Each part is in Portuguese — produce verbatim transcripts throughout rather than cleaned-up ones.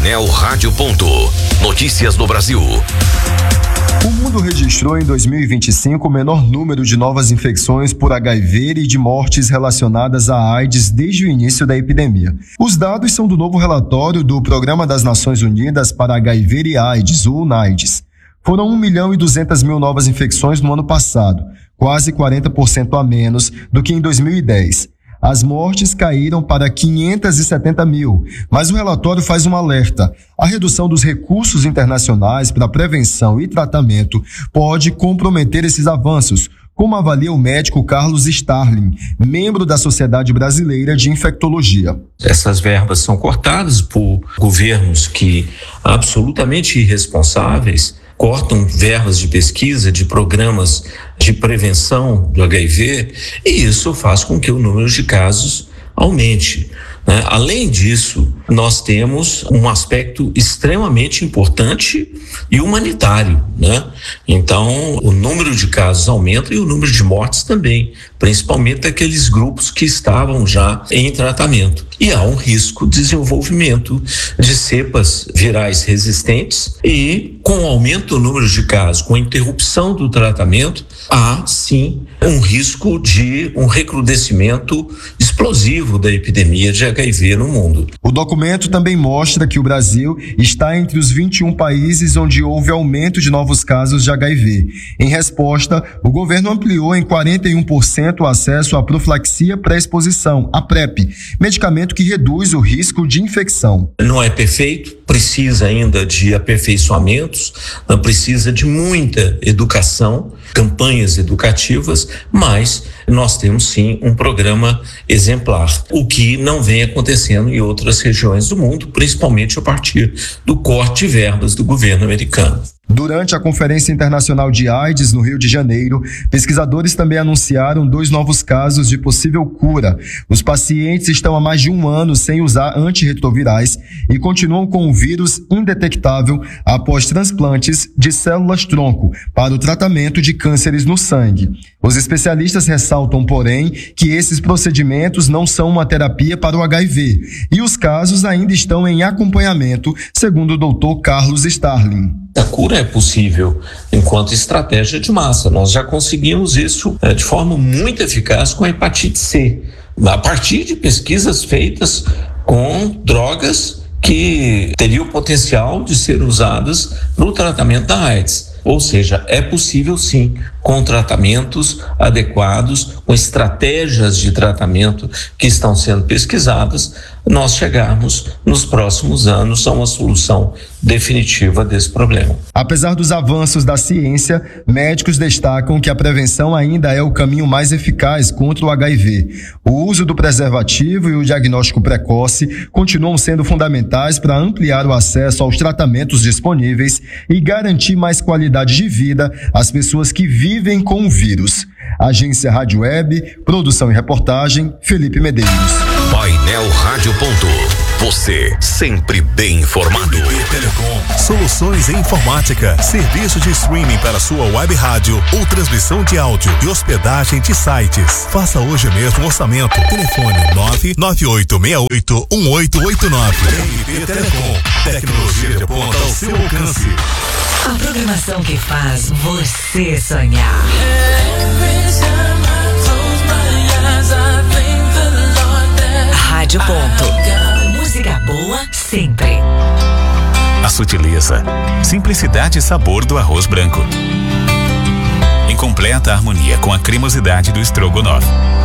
Painel Rádio Ponto. Notícias do Brasil. O mundo registrou em dois mil e vinte e cinco o menor número de novas infecções por H I V e de mortes relacionadas à AIDS desde o início da epidemia. Os dados são do novo relatório do Programa das Nações Unidas para H I V e AIDS, o UNAIDS. Foram um milhão e duzentas mil novas infecções no ano passado, quase quarenta por cento a menos do que em dois mil e dez. As mortes caíram para quinhentas e setenta mil, mas o relatório faz um alerta. A redução dos recursos internacionais para prevenção e tratamento pode comprometer esses avanços, como avalia o médico Carlos Starling, membro da Sociedade Brasileira de Infectologia. Essas verbas são cortadas por governos que, absolutamente irresponsáveis, cortam verbas de pesquisa, de programas de prevenção do H I V, e isso faz com que o número de casos aumente, né? Além disso, nós temos um aspecto extremamente importante e humanitário, né? Então, o número de casos aumenta e o número de mortes também, principalmente daqueles grupos que estavam já em tratamento. E há um risco de desenvolvimento de cepas virais resistentes e, com o aumento do número de casos, com a interrupção do tratamento, há sim um risco de um recrudescimento explosivo da epidemia de H I V no mundo. O documento também mostra que o Brasil está entre os vinte e um países onde houve aumento de novos casos de H I V. Em resposta, o governo ampliou em quarenta e um por cento o acesso à profilaxia pré-exposição, a PrEP, medicamento que reduz o risco de infecção. Não é perfeito, precisa ainda de aperfeiçoamentos, precisa de muita educação, campanhas educativas, mas nós temos sim um programa exemplar, o que não vem acontecendo em outras regiões do mundo, principalmente a partir do corte de verbas do governo americano. Durante a Conferência Internacional de AIDS no Rio de Janeiro, pesquisadores também anunciaram dois novos casos de possível cura. Os pacientes estão há mais de um ano sem usar antirretrovirais e continuam com o vírus indetectável após transplantes de células-tronco para o tratamento de cânceres no sangue. Os especialistas ressaltam, porém, que esses procedimentos não são uma terapia para o H I V e os casos ainda estão em acompanhamento, segundo o doutor Carlos Starling. A cura é possível enquanto estratégia de massa. Nós já conseguimos isso é, de forma muito eficaz com a hepatite C, a partir de pesquisas feitas com drogas que teriam o potencial de ser usadas no tratamento da AIDS. Ou seja, é possível sim, com tratamentos adequados, com estratégias de tratamento que estão sendo pesquisadas, nós chegarmos nos próximos anos a uma solução definitiva desse problema. Apesar dos avanços da ciência, médicos destacam que a prevenção ainda é o caminho mais eficaz contra o H I V. O uso do preservativo e o diagnóstico precoce continuam sendo fundamentais para ampliar o acesso aos tratamentos disponíveis e garantir mais qualidade de vida às pessoas que vivem com o vírus. Agência Rádio Web, produção e reportagem, Felipe Medeiros. Painel Rádio Ponto. Você sempre bem informado. Telecom. Soluções em informática. Serviço de streaming para sua web rádio ou transmissão de áudio e hospedagem de sites. Faça hoje mesmo o orçamento. Telefone nove nove oito seis oito um oito oito nove. T I P Telecom. Tecnologia de ponta ao seu alcance. A programação que faz você sonhar. Rádio Ponto. Música boa sempre. A sutileza, simplicidade e sabor do arroz branco. Em completa harmonia com a cremosidade do estrogonofe.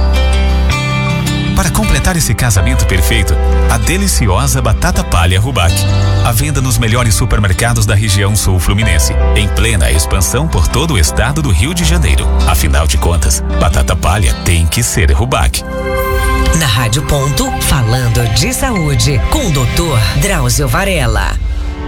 Para completar esse casamento perfeito, a deliciosa batata palha Rubac. À venda nos melhores supermercados da região sul fluminense, em plena expansão por todo o estado do Rio de Janeiro. Afinal de contas, batata palha tem que ser Rubac. Na Rádio Ponto, falando de saúde, com o doutor Drauzio Varela.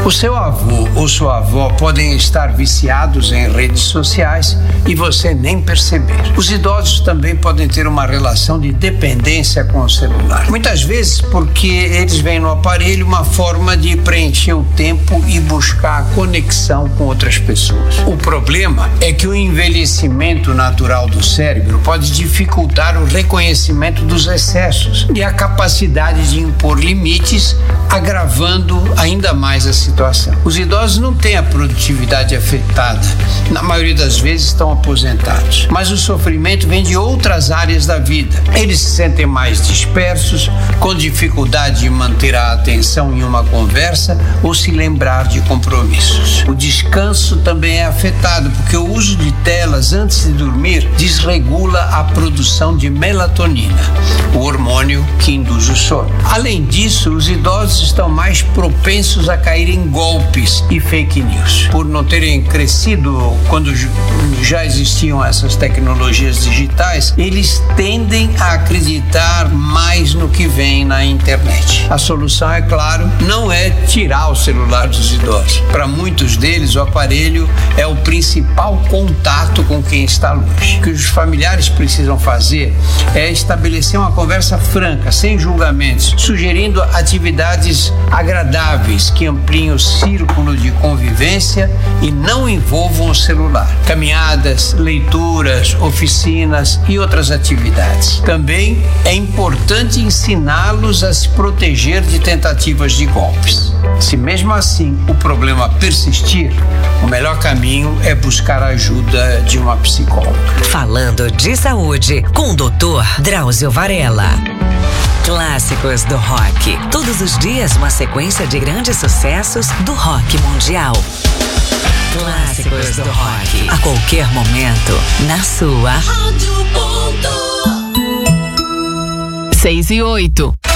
O seu avô ou sua avó podem estar viciados em redes sociais e você nem perceber. Os idosos também podem ter uma relação de dependência com o celular. Muitas vezes porque eles veem no aparelho uma forma de preencher o tempo e buscar a conexão com outras pessoas. O problema é que o envelhecimento natural do cérebro pode dificultar o reconhecimento dos excessos e a capacidade de impor limites, agravando ainda mais a situação. Os idosos não têm a produtividade afetada, na maioria das vezes estão aposentados, mas o sofrimento vem de outras áreas da vida. Eles se sentem mais dispersos, com dificuldade de manter a atenção em uma conversa ou se lembrar de compromissos. O descanso também é afetado, porque o uso de telas antes de dormir desregula a produção de melatonina, o hormônio que induz o sono. Além disso, os idosos estão mais propensos a cair em golpes e fake news. Por não terem crescido quando já existiam essas tecnologias digitais, eles tendem a acreditar mais no que vem na internet. A solução, é claro, não é tirar o celular dos idosos. Para muitos deles, o aparelho é o principal contato com quem está longe. O que os familiares precisam fazer é estabelecer uma conversa franca, sem julgamentos, sugerindo atividades agradáveis que ampliem o círculo de convivência e não envolvam o celular. Caminhadas, leituras, oficinas e outras atividades. Também é importante ensiná-los a se proteger de tentativas de golpes. Se mesmo assim o problema persistir, o melhor caminho é buscar a ajuda de uma psicóloga. Falando de saúde com o doutor Drauzio Varela. Clássicos do rock. Todos os dias uma sequência de grandes sucessos do rock mundial. Clássicos do rock. A qualquer momento, na sua Rádio Ponto. Seis e oito.